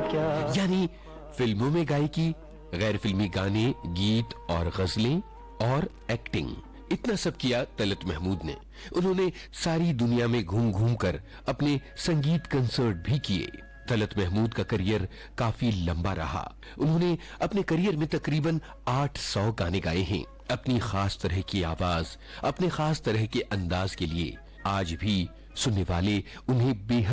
यानी फिल्मों में गायकी, गैर फिल्मी गाने, गीत और गजलें और एक्टिंग, इतना सब किया तलत महमूद ने। उन्होंने सारी दुनिया में घूम घूम कर अपने संगीत कंसर्ट भी किए। तलत महमूद का करियर काफी लंबा रहा। उन्होंने अपने करियर में तकरीबन 800 गाने गाए हैं। अपनी खास तरह की आवाज, अपने खास तरह के अंदाज के लिए आज भी सुनने वाले उन्हें बेहद